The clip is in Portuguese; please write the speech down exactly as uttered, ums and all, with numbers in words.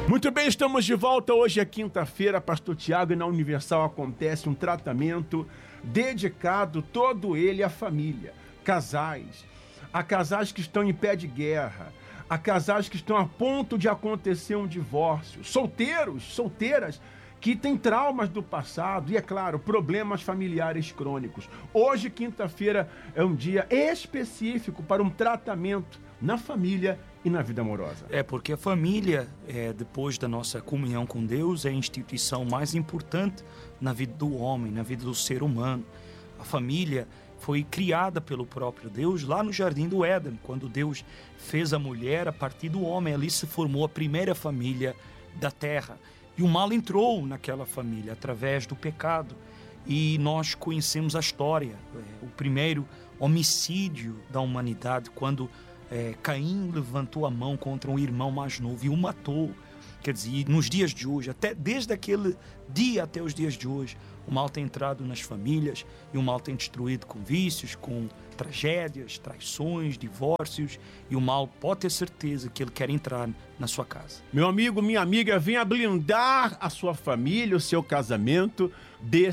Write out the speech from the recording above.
Muito bem, estamos de volta. Hoje é quinta-feira, Pastor Tiago, e na Universal acontece um tratamento dedicado todo ele à família. Casais, a casais que estão em pé de guerra, a casais que estão a ponto de acontecer um divórcio, solteiros, solteiras, que têm traumas do passado e, é claro, problemas familiares crônicos. Hoje, quinta-feira, é um dia específico para um tratamento na família e na vida amorosa. É porque a família, é, depois da nossa comunhão com Deus, é a instituição mais importante na vida do homem, na vida do ser humano. A família foi criada pelo próprio Deus lá no Jardim do Éden, quando Deus fez a mulher a partir do homem. Ali se formou a primeira família da terra. E o mal entrou naquela família através do pecado. E nós conhecemos a história, é, o primeiro homicídio da humanidade, quando É, Caim levantou a mão contra um irmão mais novo e o matou. Quer dizer, nos dias de hoje, até desde aquele dia até os dias de hoje, o mal tem entrado nas famílias e o mal tem destruído com vícios, com tragédias, traições, divórcios, e o mal pode ter certeza que ele quer entrar na sua casa. Meu amigo, minha amiga, venha blindar a sua família, o seu casamento desse